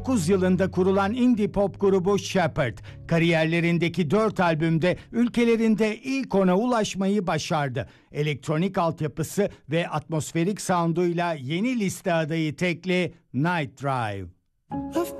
2009 yılında kurulan indie pop grubu Shepherd, kariyerlerindeki 4 albümde ülkelerinde ilk 10'a ulaşmayı başardı. Elektronik altyapısı ve atmosferik sounduyla yeni liste adayı tekli Night Drive.